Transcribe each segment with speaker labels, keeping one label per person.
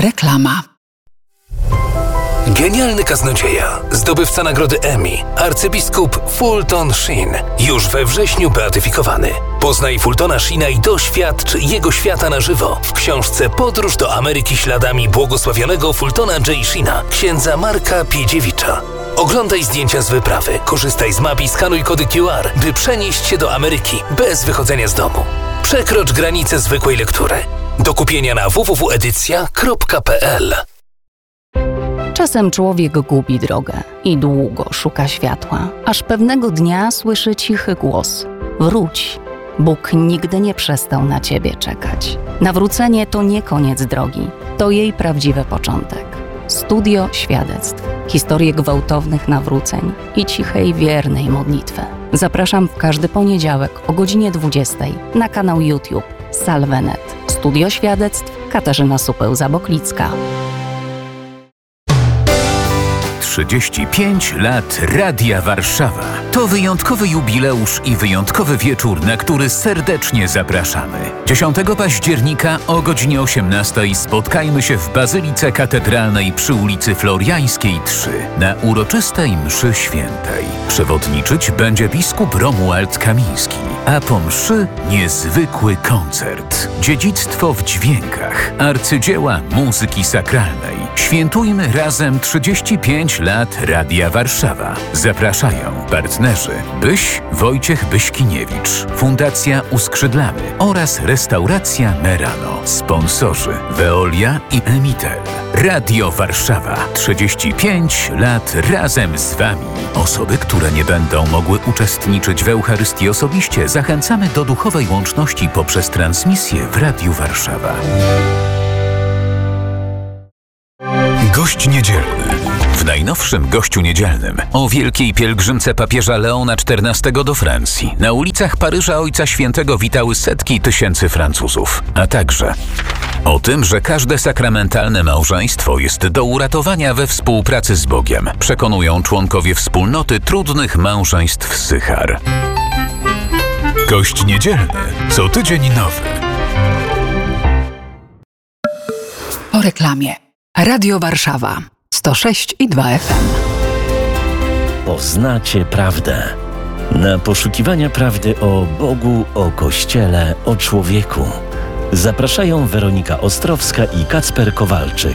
Speaker 1: Reklama.
Speaker 2: Genialny kaznodzieja, zdobywca nagrody Emmy, arcybiskup Fulton Sheen, już we wrześniu beatyfikowany. Poznaj Fultona Sheena i doświadcz jego świata na żywo w książce Podróż do Ameryki śladami błogosławionego Fultona J. Sheena, księdza Marka Piedziewicza. Oglądaj zdjęcia z wyprawy, korzystaj z map i skanuj kody QR, by przenieść się do Ameryki bez wychodzenia z domu. Przekrocz granicę zwykłej lektury. Do kupienia na www.edycja.pl.
Speaker 3: Czasem człowiek gubi drogę i długo szuka światła, aż pewnego dnia słyszy cichy głos: wróć, Bóg nigdy nie przestał na ciebie czekać. Nawrócenie to nie koniec drogi, to jej prawdziwy początek. Studio Świadectw. Historie gwałtownych nawróceń i cichej, wiernej modlitwy. Zapraszam w każdy poniedziałek o godzinie 20 na kanał YouTube Salvenet. Studio Świadectw. Katarzyna Supeł-Zaboklicka.
Speaker 4: 35 lat Radia Warszawa. To wyjątkowy jubileusz i wyjątkowy wieczór, na który serdecznie zapraszamy. 10 października o godzinie 18 spotkajmy się w Bazylice Katedralnej przy ulicy Floriańskiej 3 na uroczystej mszy świętej. Przewodniczyć będzie biskup Romuald Kamiński, a po mszy niezwykły koncert. Dziedzictwo w dźwiękach, arcydzieła muzyki sakralnej. Świętujmy razem 35 lat Radia Warszawa. Zapraszają partnerzy Byś, Wojciech Byśkiniewicz, Fundacja Uskrzydlamy oraz Restauracja Merano. Sponsorzy Veolia i Emitel. Radio Warszawa. 35 lat razem z Wami. Osoby, które nie będą mogły uczestniczyć w Eucharystii osobiście, zachęcamy do duchowej łączności poprzez transmisję w Radiu Warszawa. Gość niedzielny. W najnowszym Gościu Niedzielnym o wielkiej pielgrzymce papieża Leona XIV do Francji na ulicach Paryża Ojca Świętego witały setki tysięcy Francuzów, a także o tym, że każde sakramentalne małżeństwo jest do uratowania we współpracy z Bogiem, przekonują członkowie wspólnoty trudnych małżeństw Sychar. Gość Niedzielny. Co tydzień nowy.
Speaker 1: Po reklamie. Radio Warszawa 106,2 FM.
Speaker 5: Poznacie prawdę. Na poszukiwania prawdy o Bogu, o Kościele, o człowieku zapraszają Weronika Ostrowska i Kacper Kowalczyk.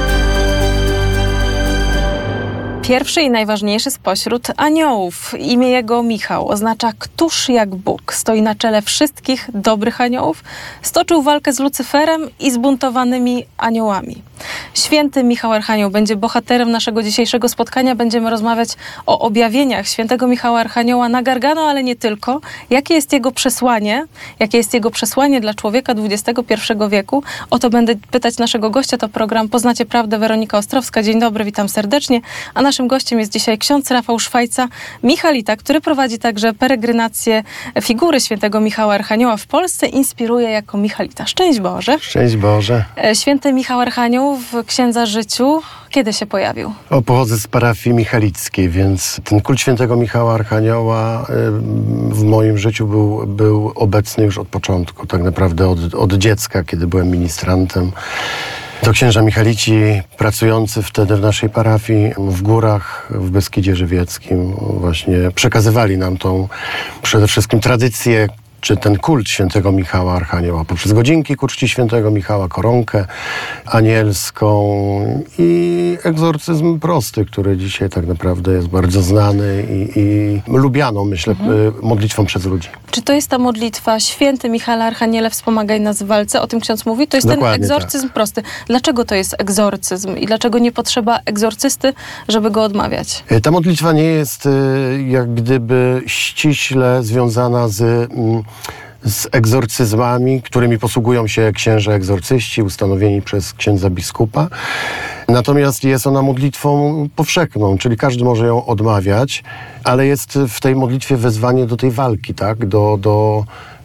Speaker 6: Pierwszy i najważniejszy spośród aniołów. Imię jego Michał oznacza któż jak Bóg. Stoi na czele wszystkich dobrych aniołów. Stoczył walkę z Lucyferem i zbuntowanymi aniołami. Święty Michał Archanioł będzie bohaterem naszego dzisiejszego spotkania. Będziemy rozmawiać o objawieniach świętego Michała Archanioła na Gargano, ale nie tylko. Jakie jest jego przesłanie? Jakie jest jego przesłanie dla człowieka XXI wieku? O to będę pytać naszego gościa. To program Poznacie Prawdę, Weronika Ostrowska. Dzień dobry, witam serdecznie. A naszym gościem jest dzisiaj ksiądz Rafał Szwajca, Michalita, który prowadzi także peregrinację figury świętego Michała Archanioła w Polsce. Inspiruje jako Michalita. Szczęść Boże.
Speaker 7: Szczęść Boże.
Speaker 6: Święty Michał Archanioł w księdza życiu kiedy się pojawił?
Speaker 7: Pochodzę z parafii michalickiej, więc ten kult świętego Michała Archanioła w moim życiu był obecny już od początku. Tak naprawdę od dziecka, kiedy byłem ministrantem. To księża michalici pracujący wtedy w naszej parafii w górach, w Beskidzie Żywieckim właśnie przekazywali nam tą przede wszystkim tradycję, czy ten kult świętego Michała Archanioła poprzez godzinki ku czci świętego Michała, koronkę anielską i egzorcyzm prosty, który dzisiaj tak naprawdę jest bardzo znany i lubianą, myślę, modlitwą przez ludzi.
Speaker 6: Czy to jest ta modlitwa Święty Michale Archaniele, wspomagaj nas w walce? O tym ksiądz mówi. To jest dokładnie ten egzorcyzm prosty. Dlaczego to jest egzorcyzm i dlaczego nie potrzeba egzorcysty, żeby go odmawiać?
Speaker 7: Ta modlitwa nie jest jak gdyby ściśle związana z egzorcyzmami, którymi posługują się księża egzorcyści ustanowieni przez księdza biskupa. Natomiast jest ona modlitwą powszechną, czyli każdy może ją odmawiać, ale jest w tej modlitwie wezwanie do tej walki, tak? Do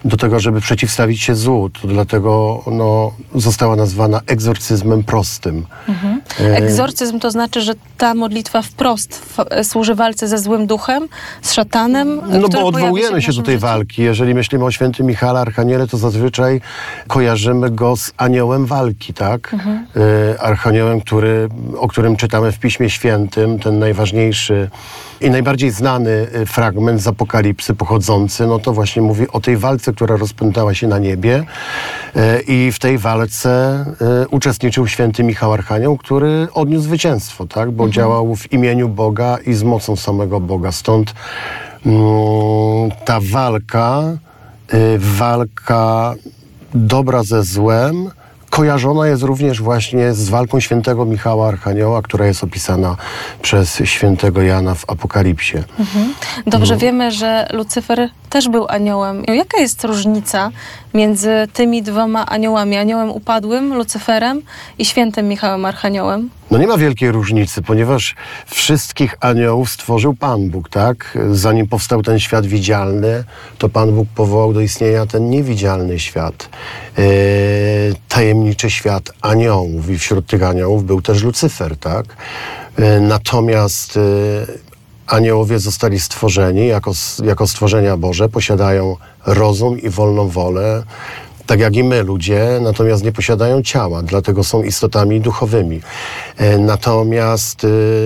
Speaker 7: do tego, żeby przeciwstawić się złu. To dlatego została nazwana egzorcyzmem prostym.
Speaker 6: Egzorcyzm to znaczy, że ta modlitwa wprost służy walce ze złym duchem, z szatanem.
Speaker 7: Bo odwołujemy się do tej walki. Jeżeli myślimy o świętym Michale Archaniele, to zazwyczaj kojarzymy go z aniołem walki, tak? Archaniołem, o którym czytamy w Piśmie Świętym, ten najważniejszy i najbardziej znany fragment z Apokalipsy pochodzący, to właśnie mówi o tej walce, która rozpętała się na niebie i w tej walce uczestniczył święty Michał Archanioł, który odniósł zwycięstwo, tak? Bo działał w imieniu Boga i z mocą samego Boga. Stąd ta walka dobra ze złem kojarzona jest również właśnie z walką świętego Michała Archanioła, która jest opisana przez świętego Jana w Apokalipsie.
Speaker 6: Dobrze wiemy, że Lucyfer też był aniołem. Jaka jest różnica między tymi dwoma aniołami? Aniołem upadłym, Lucyferem, i świętym Michałem Archaniołem?
Speaker 7: Nie ma wielkiej różnicy, ponieważ wszystkich aniołów stworzył Pan Bóg, tak? Zanim powstał ten świat widzialny, to Pan Bóg powołał do istnienia ten niewidzialny świat. Tajemniczy świat aniołów i wśród tych aniołów był też Lucyfer, tak? Natomiast aniołowie zostali stworzeni jako stworzenia Boże, posiadają rozum i wolną wolę, tak jak i my, ludzie, natomiast nie posiadają ciała, dlatego są istotami duchowymi. Natomiast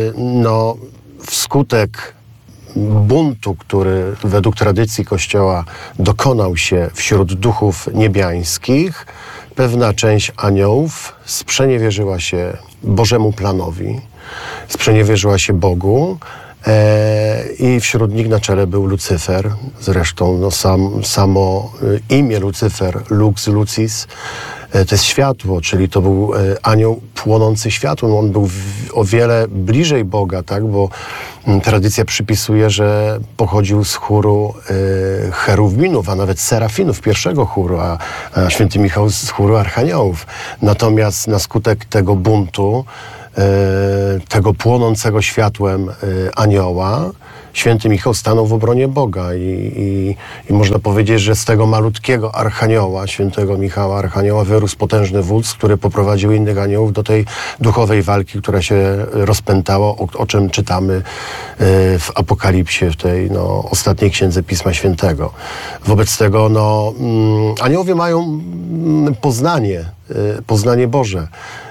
Speaker 7: wskutek buntu, który według tradycji Kościoła dokonał się wśród duchów niebiańskich, pewna część aniołów sprzeniewierzyła się Bożemu planowi, sprzeniewierzyła się Bogu, i wśród nich na czele był Lucyfer. Zresztą samo imię Lucyfer, Lux Lucis, to jest światło, czyli to był anioł płonący światłem. On był o wiele bliżej Boga, tak? Bo tradycja przypisuje, że pochodził z chóru cherubinów, a nawet serafinów, pierwszego chóru, a święty Michał z chóru archaniołów. Natomiast na skutek tego buntu, tego płonącego światłem anioła, święty Michał stanął w obronie Boga i można powiedzieć, że z tego malutkiego archanioła, świętego Michała Archanioła, wyrósł potężny wódz, który poprowadził innych aniołów do tej duchowej walki, która się rozpętała, o czym czytamy w Apokalipsie, w tej ostatniej księdze Pisma Świętego. Wobec tego aniołowie mają poznanie Boże.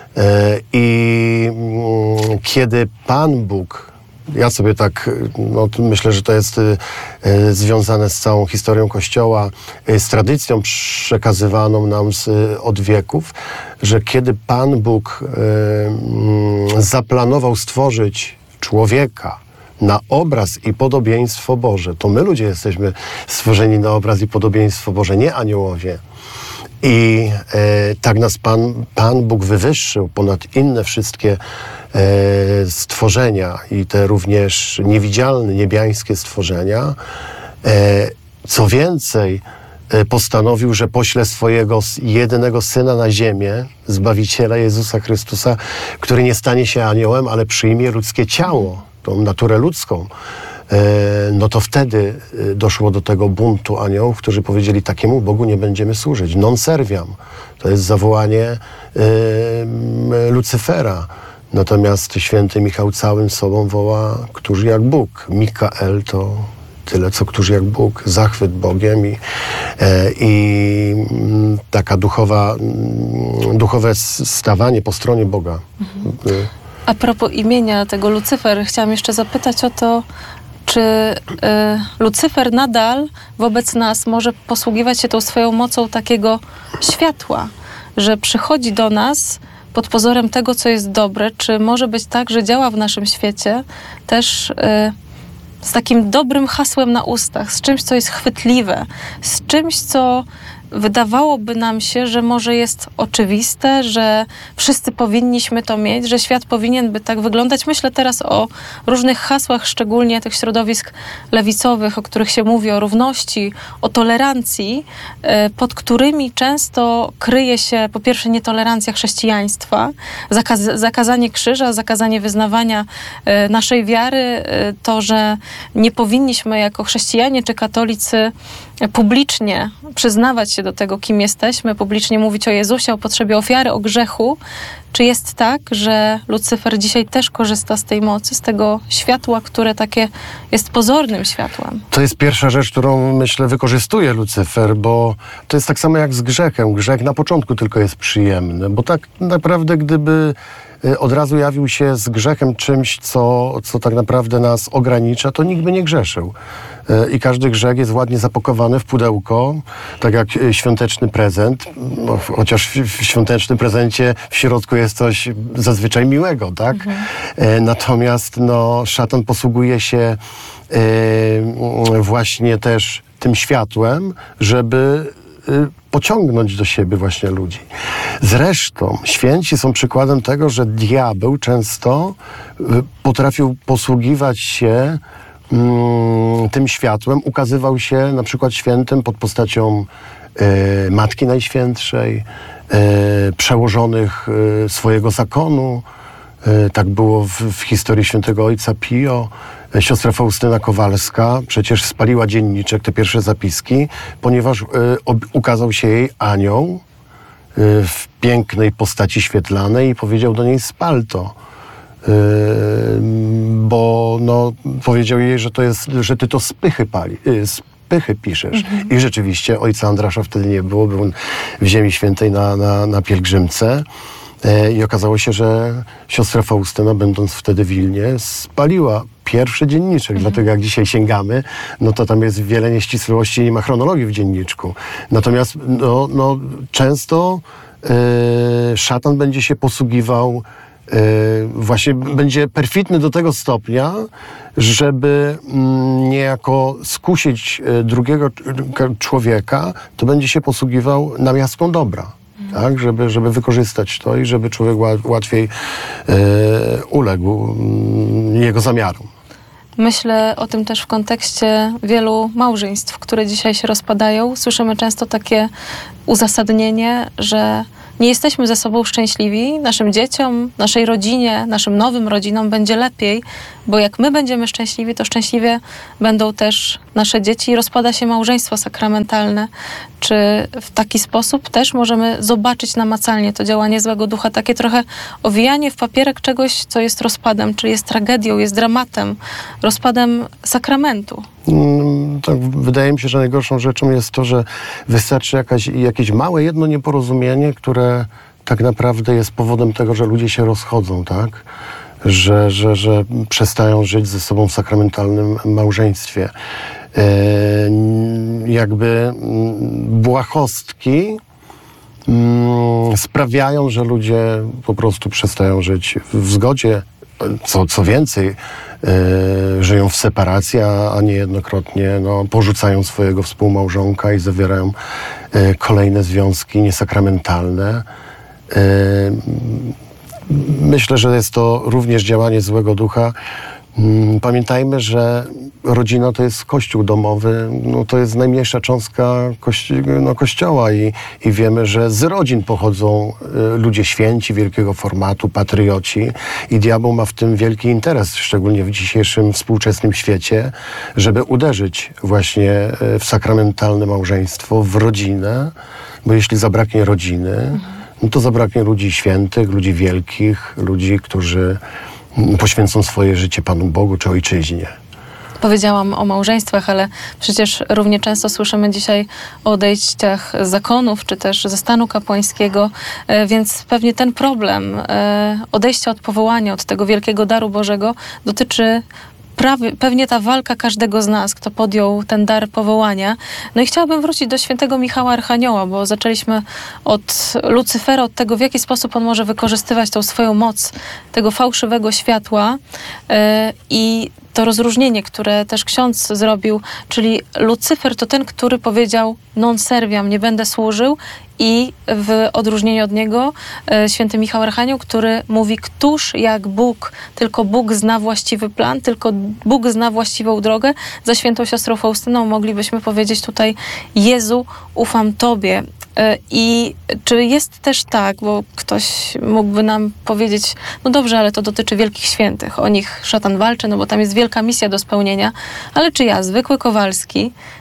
Speaker 7: I kiedy Pan Bóg, ja sobie tak, myślę, że to jest związane z całą historią Kościoła, z tradycją przekazywaną nam od wieków, że kiedy Pan Bóg zaplanował stworzyć człowieka na obraz i podobieństwo Boże, to my ludzie jesteśmy stworzeni na obraz i podobieństwo Boże, nie aniołowie. I tak nas Pan Bóg wywyższył ponad inne wszystkie stworzenia i te również niewidzialne, niebiańskie stworzenia. Co więcej, postanowił, że pośle swojego jedynego Syna na ziemię, Zbawiciela Jezusa Chrystusa, który nie stanie się aniołem, ale przyjmie ludzkie ciało, tą naturę ludzką. To wtedy doszło do tego buntu aniołów, którzy powiedzieli, takiemu Bogu nie będziemy służyć. Non serviam. To jest zawołanie Lucyfera. Natomiast święty Michał całym sobą woła, któż jak Bóg. Mikael to tyle, co któż jak Bóg. Zachwyt Bogiem i taka duchowe stawanie po stronie Boga.
Speaker 6: A propos imienia tego Lucyfer, chciałam jeszcze zapytać o to, czy Lucyfer nadal wobec nas może posługiwać się tą swoją mocą takiego światła, że przychodzi do nas pod pozorem tego, co jest dobre? Czy może być tak, że działa w naszym świecie też z takim dobrym hasłem na ustach, z czymś, co jest chwytliwe, z czymś, co wydawałoby nam się, że może jest oczywiste, że wszyscy powinniśmy to mieć, że świat powinien by tak wyglądać. Myślę teraz o różnych hasłach, szczególnie tych środowisk lewicowych, o których się mówi, o równości, o tolerancji, pod którymi często kryje się po pierwsze nietolerancja chrześcijaństwa, zakazanie krzyża, zakazanie wyznawania naszej wiary, to, że nie powinniśmy jako chrześcijanie czy katolicy publicznie przyznawać się do tego, kim jesteśmy, publicznie mówić o Jezusie, o potrzebie ofiary, o grzechu. Czy jest tak, że Lucyfer dzisiaj też korzysta z tej mocy, z tego światła, które takie jest pozornym światłem?
Speaker 7: To jest pierwsza rzecz, którą, myślę, wykorzystuje Lucyfer, bo to jest tak samo jak z grzechem. Grzech na początku tylko jest przyjemny, bo tak naprawdę gdyby od razu jawił się z grzechem czymś, co tak naprawdę nas ogranicza, to nikt by nie grzeszył. I każdy grzech jest ładnie zapakowany w pudełko, tak jak świąteczny prezent, chociaż w świątecznym prezencie w środku jest coś zazwyczaj miłego, tak? Natomiast szatan posługuje się właśnie też tym światłem, żeby pociągnąć do siebie właśnie ludzi. Zresztą święci są przykładem tego, że diabeł często potrafił posługiwać się tym światłem, ukazywał się na przykład świętym pod postacią Matki Najświętszej, przełożonych swojego zakonu. Tak było w historii świętego ojca Pio. Siostra Faustyna Kowalska przecież spaliła dzienniczek, te pierwsze zapiski, ponieważ ukazał się jej anioł w pięknej postaci świetlanej i powiedział do niej: spal to. Bo powiedział jej, że ty to z pychy piszesz. I rzeczywiście ojca Andrasza wtedy nie było, był w Ziemi Świętej na pielgrzymce. I okazało się, że siostra Faustyna, będąc wtedy w Wilnie, spaliła pierwszy dzienniczek. Dlatego jak dzisiaj sięgamy, to tam jest wiele nieścisłości, nie ma chronologii w dzienniczku. Natomiast często szatan będzie się posługiwał, właśnie będzie perfidny do tego stopnia, żeby niejako skusić drugiego człowieka, to będzie się posługiwał namiastką dobra. Tak, żeby wykorzystać to i żeby człowiek łatwiej uległ jego zamiarom.
Speaker 6: Myślę o tym też w kontekście wielu małżeństw, które dzisiaj się rozpadają. Słyszymy często takie uzasadnienie, że nie jesteśmy ze sobą szczęśliwi, naszym dzieciom, naszej rodzinie, naszym nowym rodzinom będzie lepiej, bo jak my będziemy szczęśliwi, to szczęśliwie będą też nasze dzieci i rozpada się małżeństwo sakramentalne. Czy w taki sposób też możemy zobaczyć namacalnie to działanie złego ducha, takie trochę owijanie w papierek czegoś, co jest rozpadem, czy jest tragedią, jest dramatem, rozpadem sakramentu?
Speaker 7: Tak, wydaje mi się, że najgorszą rzeczą jest to, że wystarczy jakieś małe jedno nieporozumienie, które tak naprawdę jest powodem tego, że ludzie się rozchodzą, tak? Że przestają żyć ze sobą w sakramentalnym małżeństwie. Jakby błahostki sprawiają, że ludzie po prostu przestają żyć w zgodzie. Co więcej, żyją w separacji, a niejednokrotnie porzucają swojego współmałżonka i zawierają kolejne związki niesakramentalne. Myślę, że jest to również działanie złego ducha. Pamiętajmy, że rodzina to jest kościół domowy, to jest najmniejsza cząstka kościoła i wiemy, że z rodzin pochodzą ludzie święci, wielkiego formatu, patrioci i diabeł ma w tym wielki interes, szczególnie w dzisiejszym współczesnym świecie, żeby uderzyć właśnie w sakramentalne małżeństwo, w rodzinę, bo jeśli zabraknie rodziny, to zabraknie ludzi świętych, ludzi wielkich, ludzi, którzy poświęcą swoje życie Panu Bogu czy Ojczyźnie.
Speaker 6: Powiedziałam o małżeństwach, ale przecież równie często słyszymy dzisiaj o odejściach z zakonów, czy też ze stanu kapłańskiego, więc pewnie ten problem odejścia od powołania, od tego wielkiego daru Bożego dotyczy pewnie ta walka każdego z nas, kto podjął ten dar powołania. I chciałabym wrócić do świętego Michała Archanioła, bo zaczęliśmy od Lucyfera, od tego, w jaki sposób on może wykorzystywać tą swoją moc, tego fałszywego światła i to rozróżnienie, które też ksiądz zrobił, czyli Lucyfer to ten, który powiedział non serviam, nie będę służył, i w odróżnieniu od niego święty Michał Archanioł, który mówi, któż jak Bóg, tylko Bóg zna właściwy plan, tylko Bóg zna właściwą drogę. Za świętą siostrą Faustyną moglibyśmy powiedzieć tutaj: Jezu, ufam Tobie. I czy jest też tak, bo ktoś mógłby nam powiedzieć, no dobrze, ale to dotyczy wielkich świętych, o nich szatan walczy, bo tam jest wielka misja do spełnienia, ale czy ja, zwykły Kowalski,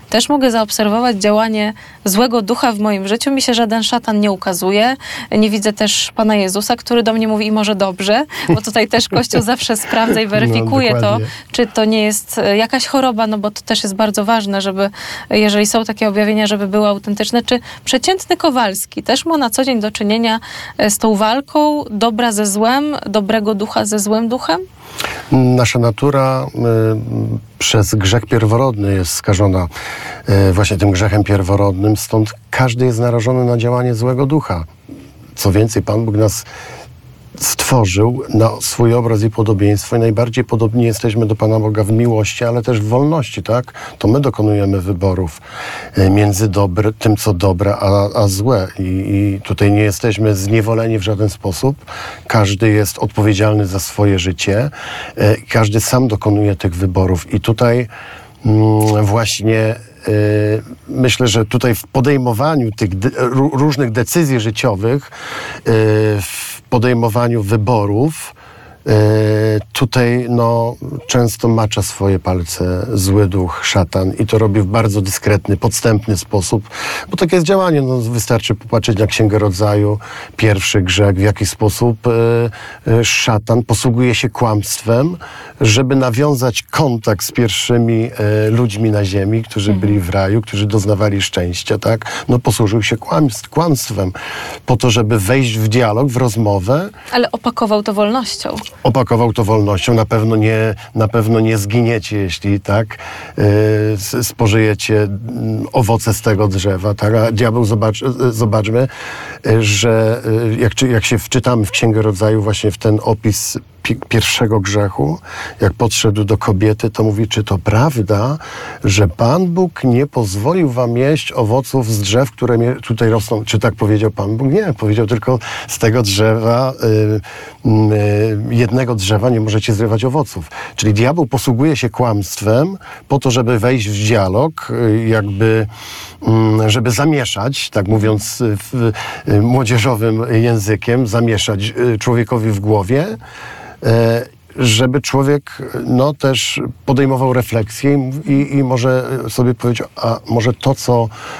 Speaker 6: też mogę zaobserwować działanie złego ducha w moim życiu. Mi się żaden szatan nie ukazuje. Nie widzę też Pana Jezusa, który do mnie mówi i może dobrze, bo tutaj też Kościół zawsze sprawdza i weryfikuje to,
Speaker 7: dokładnie.
Speaker 6: czy to nie jest jakaś choroba, no bo to też jest bardzo ważne, żeby, jeżeli są takie objawienia, żeby były autentyczne. Czy przeciętny Kowalski też ma na co dzień do czynienia z tą walką dobra ze złem, dobrego ducha ze złym duchem?
Speaker 7: Nasza natura przez grzech pierworodny jest skażona właśnie tym grzechem pierworodnym, stąd każdy jest narażony na działanie złego ducha. Co więcej, Pan Bóg nas stworzył na swój obraz i podobieństwo i najbardziej podobni jesteśmy do Pana Boga w miłości, ale też w wolności, tak? To my dokonujemy wyborów między tym, co dobre, a złe. I tutaj nie jesteśmy zniewoleni w żaden sposób. Każdy jest odpowiedzialny za swoje życie. Każdy sam dokonuje tych wyborów. I tutaj właśnie myślę, że tutaj w podejmowaniu tych różnych decyzji życiowych, w podejmowaniu wyborów, tutaj często macza swoje palce zły duch, szatan i to robi w bardzo dyskretny, podstępny sposób, bo takie jest działanie. Wystarczy popatrzeć na Księgę Rodzaju, pierwszy grzech, w jaki sposób szatan posługuje się kłamstwem, żeby nawiązać kontakt z pierwszymi ludźmi na ziemi, którzy byli w raju, którzy doznawali szczęścia, tak? Posłużył się kłamstwem po to, żeby wejść w dialog, w rozmowę.
Speaker 6: Ale opakował to wolnością.
Speaker 7: Opakował to wolnością. Na pewno nie zginiecie, jeśli tak spożyjecie owoce z tego drzewa. Tak? A diabeł, zobaczmy, że jak się wczytamy w Księgę Rodzaju właśnie w ten opis pierwszego grzechu, jak podszedł do kobiety, to mówi, czy to prawda, że Pan Bóg nie pozwolił wam jeść owoców z drzew, które tutaj rosną. Czy tak powiedział Pan Bóg? Nie, powiedział tylko z tego drzewa, jednego drzewa nie możecie zrywać owoców. Czyli diabeł posługuje się kłamstwem po to, żeby wejść w dialog, żeby zamieszać, tak mówiąc młodzieżowym językiem, zamieszać człowiekowi w głowie, żeby człowiek też podejmował refleksję i może sobie powiedział, a może to, co